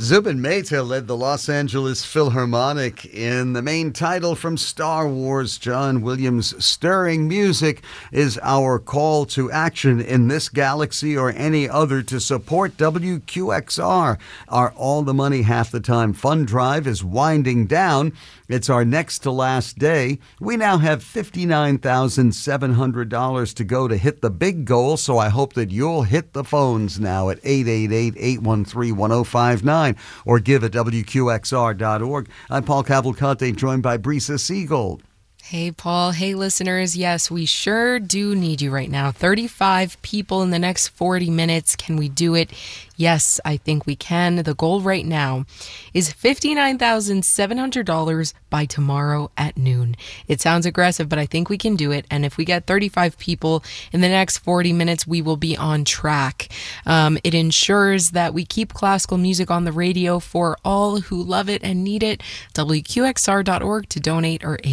Zubin Mehta led the Los Angeles Philharmonic in the main title from Star Wars. John Williams' stirring music is our call to action in this galaxy or any other to support WQXR. Our All the Money Half the Time fund drive is winding down. It's our next to last day. We now have $59,700 to go to hit the big goal, so I hope that you'll hit the phones now at 888-813-1059 or give at WQXR.org. I'm Paul Cavalcante, joined by Brisa Siegel. Hey, Paul. Hey, listeners. Yes, we sure do need you right now. 35 people in the next 40 minutes. Can we do it? Yes, I think we can. The goal right now is $59,700 by tomorrow at noon. It sounds aggressive, but I think we can do it. And if we get 35 people in the next 40 minutes, we will be on track. It ensures that we keep classical music on the radio for all who love it and need it. WQXR.org to donate or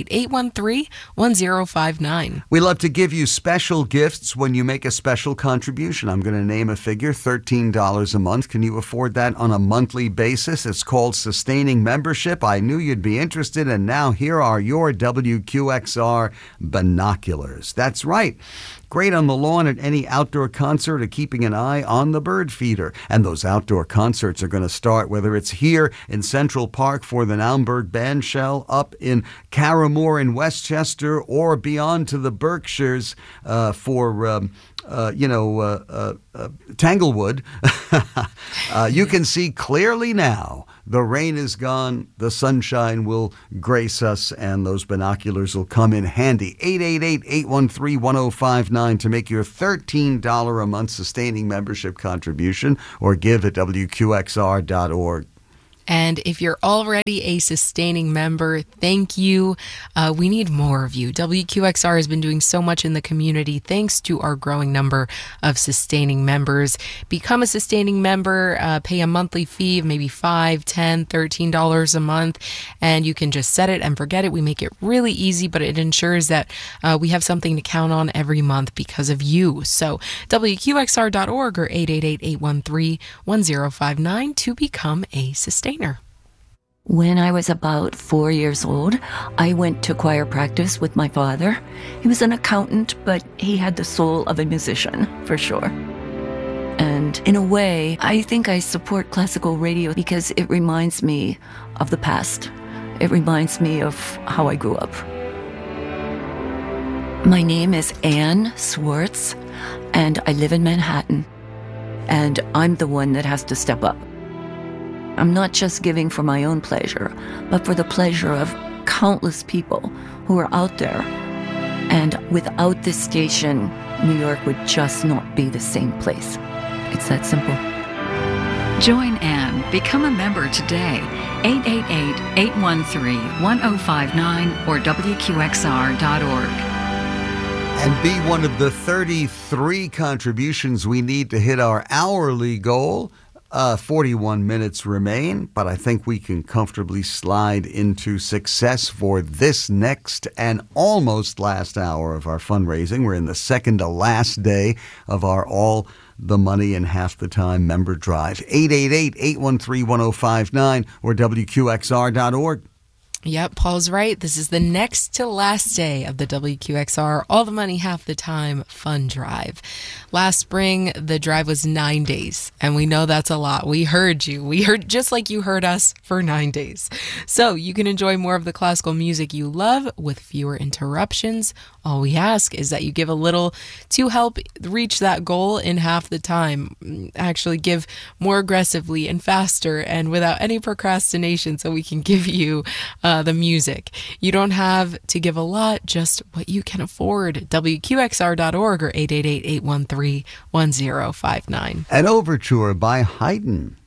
888-813-1059. We love to give you special gifts when you make a special contribution. I'm going to name a figure, $13 a month. Can you afford that on a monthly basis? It's called Sustaining Membership. I knew you'd be interested, and now here are your WQXR binoculars. That's right. Great on the lawn at any outdoor concert or keeping an eye on the bird feeder. And those outdoor concerts are going to start, whether it's here in Central Park for the Naumburg Bandshell, up in Carramore in Westchester, or beyond to the Berkshires for Tanglewood. You can see clearly now. The rain is gone. The sunshine will grace us, and those binoculars will come in handy. 888-813-1059 to make your $13 a month sustaining membership contribution or give at WQXR.org. And if you're already a sustaining member, thank you. We need more of you. WQXR has been doing so much in the community thanks to our growing number of sustaining members. Become a sustaining member, pay a monthly fee of maybe $5, $10, $13 a month, and you can just set it and forget it. We make it really easy, but it ensures that we have something to count on every month because of you. So WQXR.org or 888-813-1059 to become a sustainer. When I was about 4 years old, I went to choir practice with my father. He was an accountant, but he had the soul of a musician, for sure. And in a way, I think I support classical radio because it reminds me of the past. It reminds me of how I grew up. My name is Ann Swartz, and I live in Manhattan. And I'm the one that has to step up. I'm not just giving for my own pleasure, but for the pleasure of countless people who are out there. And without this station, New York would just not be the same place. It's that simple. Join Ann. Become a member today. 888-813-1059 or WQXR.org. And be one of the 33 contributions we need to hit our hourly goal. 41 minutes remain, but I think we can comfortably slide into success for this next and almost last hour of our fundraising. We're in the second to last day of our All the Money in Half the Time member drive. 888-813-1059 or WQXR.org. Yep, Paul's right. This is the next to last day of the WQXR All the Money Half the Time fund drive. Last spring, the drive was 9 days, and we know that's a lot. We heard you. We heard just like you heard us for 9 days. So you can enjoy more of the classical music you love with fewer interruptions. All we ask is that you give a little to help reach that goal in half the time. Actually give more aggressively and faster and without any procrastination so we can give you the music. You don't have to give a lot, just what you can afford. WQXR.org or 888-813-1059. An overture by Haydn.